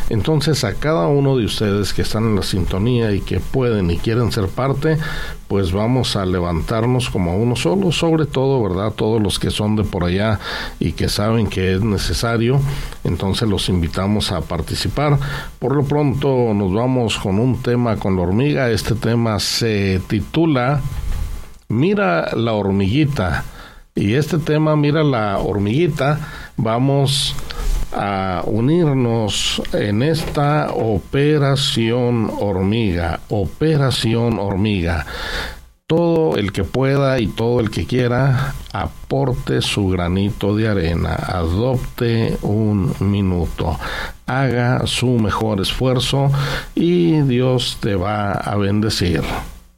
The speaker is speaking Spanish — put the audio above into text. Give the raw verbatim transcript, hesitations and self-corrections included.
Entonces, a cada uno de ustedes que están en la sintonía y que pueden y quieren ser parte, pues vamos a levantarnos como uno solo, sobre todo, ¿verdad? Todos los que son de por allá y que saben que es necesario, entonces los invitamos a participar. Por lo pronto nos vamos con un tema con la hormiga. Este tema se titula Mira la hormiguita. Y este tema, Mira la hormiguita, vamos a unirnos en esta operación hormiga, operación hormiga. Todo el que pueda y todo el que quiera, aporte su granito de arena, adopte un minuto, haga su mejor esfuerzo y Dios te va a bendecir.